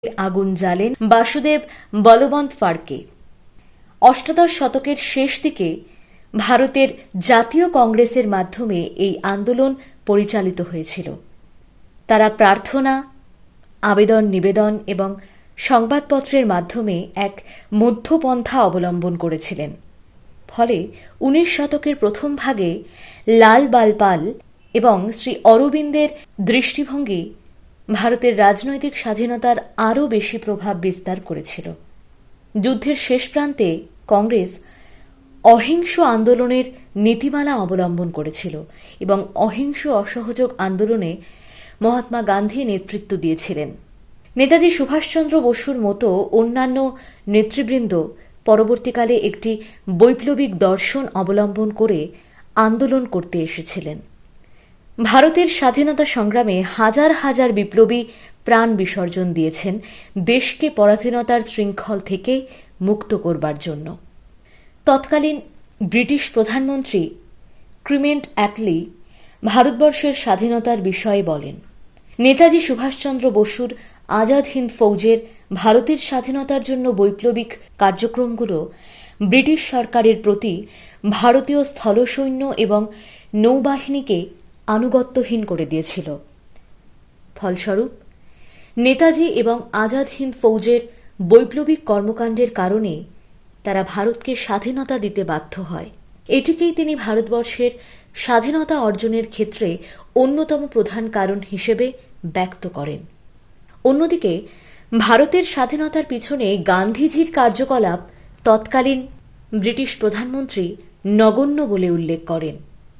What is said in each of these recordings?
আগুন জ্বালেন বাসুদেব বলবন্ত ফাড়কে। অষ্টাদশ শতকের শেষ দিকে ভারতের জাতীয় কংগ্রেসের মাধ্যমে এই আন্দোলন পরিচালিত হয়েছিল। তারা প্রার্থনা, আবেদন নিবেদন এবং সংবাদপত্রের মাধ্যমে এক মধ্যপন্থা অবলম্বন করেছিলেন। ফলে ১৯ শতকের প্রথম ভাগে লাল বালপাল এবং শ্রী অরবিন্দের দৃষ্টিভঙ্গি ভারতের রাজনৈতিক স্বাধীনতার আরও বেশি প্রভাব বিস্তার করেছিল। যুদ্ধের শেষ প্রান্তে কংগ্রেস অহিংস আন্দোলনের নীতিমালা অবলম্বন করেছিল এবং অহিংস অসহযোগ আন্দোলনে মহাত্মা গান্ধী নেতৃত্ব দিয়েছিলেন। নেতাজি সুভাষচন্দ্র বসুর মতো অন্যান্য নেতৃবৃন্দ পরবর্তীকালে একটি বৈপ্লবিক দর্শন অবলম্বন করে আন্দোলন করতে এসেছিলেন। ভারতের স্বাধীনতা সংগ্রামে হাজার হাজার বিপ্লবী প্রাণ বিসর্জন দিয়েছেন দেশকে পরাধীনতার শৃঙ্খল থেকে মুক্ত করবার জন্য। তৎকালীন ব্রিটিশ প্রধানমন্ত্রী ক্লিমেন্ট অ্যাটলি ভারতবর্ষের স্বাধীনতার বিষয়ে বলেন, নেতাজি সুভাষচন্দ্র বসুর আজাদ হিন্দ ফৌজের ভারতের স্বাধীনতার জন্য বৈপ্লবিক কার্যক্রমগুলো ব্রিটিশ সরকারের প্রতি ভারতীয় স্থলসৈন্য এবং নৌবাহিনীকে আনুগত্যহীন করে দিয়েছিল। ফলস্বরূপ নেতাজি এবং আজাদ হিন্দ ফৌজের বৈপ্লবিক কর্মকাণ্ডের কারণে তারা ভারতকে স্বাধীনতা দিতে বাধ্য হয়। এটিকেই তিনি ভারতবর্ষের স্বাধীনতা অর্জনের ক্ষেত্রে অন্যতম প্রধান কারণ হিসেবে ব্যক্ত করেন। অন্যদিকে ভারতের স্বাধীনতার পিছনে গান্ধীজির কার্যকলাপ তৎকালীন ব্রিটিশ প্রধানমন্ত্রী নগণ্য বলে উল্লেখ করেন।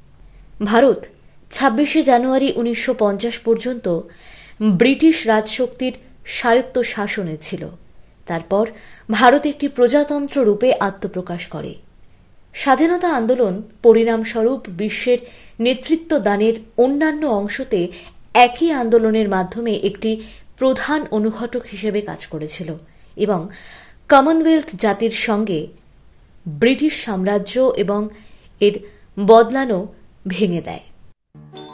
ভারত ২৬শে জানুয়ারি ১৯৫০ পর্যন্ত ব্রিটিশ রাজশক্তির স্বায়ত্ত শাসনে ছিল। তারপর ভারত একটি প্রজাতন্ত্র রূপে আত্মপ্রকাশ করে। স্বাধীনতা আন্দোলন পরিণামস্বরূপ বিশ্বের নেতৃত্ব দানের অন্যান্য অংশতে একই আন্দোলনের মাধ্যমে একটি প্রধান অনুঘটক হিসেবে কাজ করেছিল এবং কমনওয়েলথ জাতির সঙ্গে ব্রিটিশ সাম্রাজ্য এবং এর বদলানো ভেঙে দেয়।